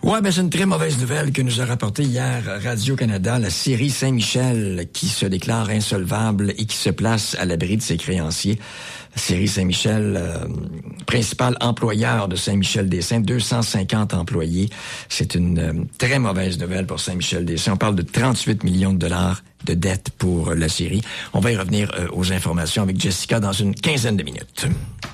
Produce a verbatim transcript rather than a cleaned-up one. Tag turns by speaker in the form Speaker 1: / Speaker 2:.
Speaker 1: Ouais, ben c'est une très mauvaise nouvelle que nous a rapporté hier Radio-Canada, la série Saint-Michel qui se déclare insolvable et qui se place à l'abri de ses créanciers. La série Saint-Michel, euh, principal employeur de Saint-Michel-des-Saints, deux cent cinquante employés. C'est une euh, très mauvaise nouvelle pour Saint-Michel-des-Saints. On parle de trente-huit millions de dollars de dettes pour la série. On va y revenir euh, aux informations avec Jessica dans une quinzaine de minutes.